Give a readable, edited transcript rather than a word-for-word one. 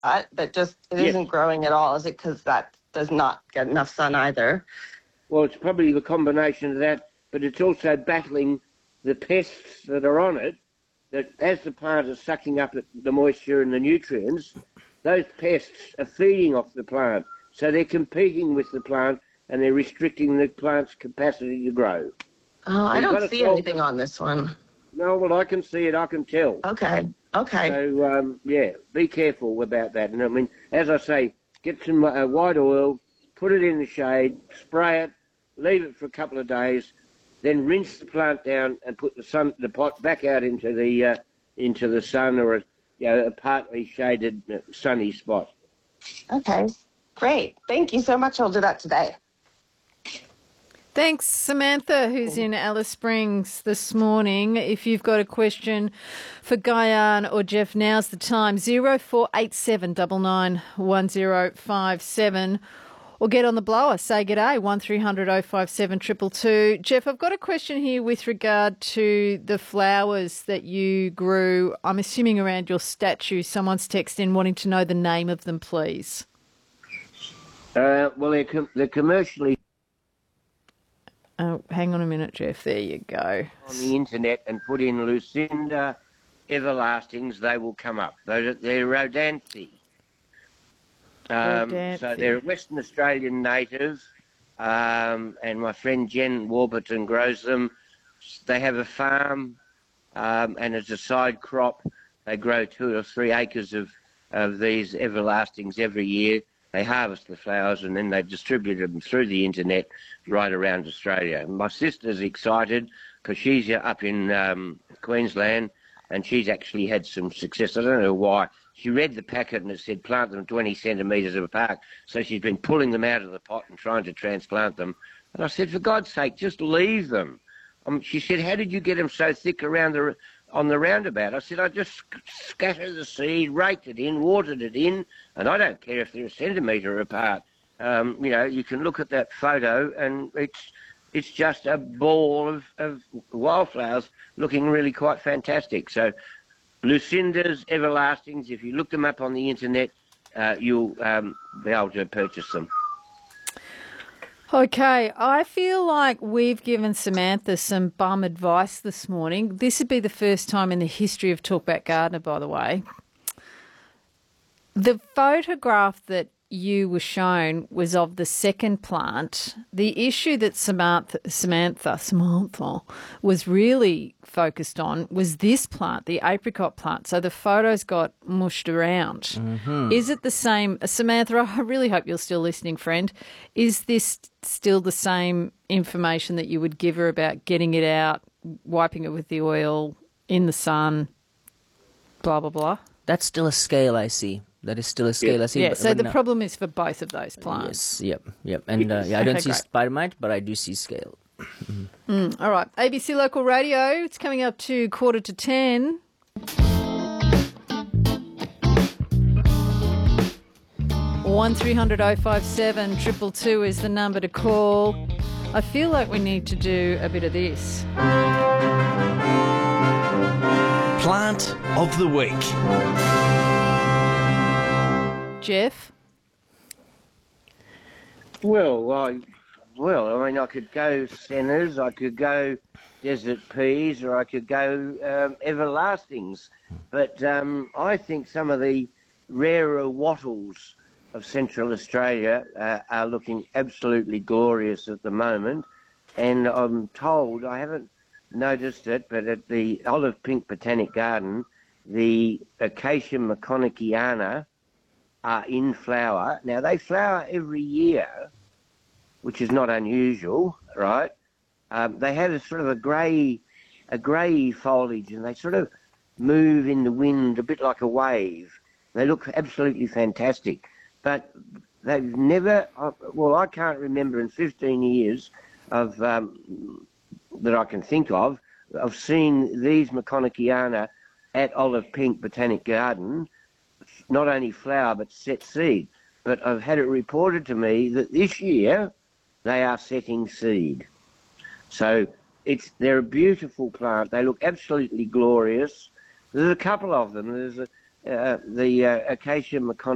but just it Yes. isn't growing at all. Is it because that does not get enough sun either? Well, it's probably the combination of that, but it's also battling the pests that are on it, that as the plant is sucking up the moisture and the nutrients, those pests are feeding off the plant. So they're competing with the plant and they're restricting the plant's capacity to grow. Oh, I You've got don't to see solve anything on this one. No, well, I can see it, I can tell. Okay. So, yeah, be careful about that. And I mean, as I say, get some white oil, put it in the shade, spray it, leave it for a couple of days, then rinse the plant down and put the pot back out into the sun or a partly shaded sunny spot. Okay. Great. Thank you so much. I'll do that today. Thanks, Samantha, who's in Alice Springs this morning. If you've got a question for Guyan or Jeff, now's the time. 0487 991057, or get on the blower. Say g'day, 1300 057 222. Jeff, I've got a question here with regard to the flowers that you grew, I'm assuming around your statue. Someone's texted in wanting to know the name of them, please. Well, they're commercially Oh, hang on a minute, Jeff. There you go. on the internet and put in Lucinda Everlastings, they will come up. They're Rhodanthe. So they're a Western Australian native, and my friend Jen Warburton grows them. They have a farm, and as a side crop, they grow 2 or 3 acres of these everlastings every year. They harvest the flowers and then they distribute them through the internet right around Australia. My sister's excited because she's up in Queensland and she's actually had some success. I don't know why. She read the packet and it said plant them 20 centimetres apart. So she's been pulling them out of the pot and trying to transplant them. And I said, for God's sake, just leave them. She said, how did you get them so thick on the roundabout? I said, I just scattered the seed, raked it in, watered it in, and I don't care if they're a centimetre apart. You can look at that photo and it's just a ball of wildflowers looking really quite fantastic. So Lucinda's Everlastings, if you look them up on the internet, you'll be able to purchase them. Okay, I feel like we've given Samantha some bum advice this morning. This would be the first time in the history of Talkback Gardener, by the way. The photograph that you were shown was of the second plant. The issue that Samantha was really focused on was this plant, the apricot plant. So the photos got mushed around. Mm-hmm. Is it the same? Samantha, I really hope you're still listening, friend. Is this still the same information that you would give her about getting it out, wiping it with the oil, in the sun, blah, blah, blah? That's still a scale I see. That is still a scale I see. Yeah, so the problem is for both of those plants. Yes, yep. And I don't see spidermite, but I do see scale. All right, ABC Local Radio, it's coming up to 9:45. 1300 057 222 is the number to call. I feel like we need to do a bit of this. Plant of the Week. Jeff? Well, I mean, I could go Sennas, I could go desert peas, or I could go everlastings. But I think some of the rarer wattles of Central Australia are looking absolutely glorious at the moment. And I'm told, I haven't noticed it, but at the Olive Pink Botanic Garden, the Acacia McConnachiana are in flower. Now, they flower every year, which is not unusual, right? They have a sort of a grey foliage, and they sort of move in the wind a bit like a wave. They look absolutely fantastic. But they've never, I can't remember in 15 years of that I can think of seeing these McConnachiana at Olive Pink Botanic Garden not only flower but set seed. But I've had it reported to me that this year they are setting seed. So they're a beautiful plant. They look absolutely glorious. There's a couple of them. There's the Acacia McConnachiana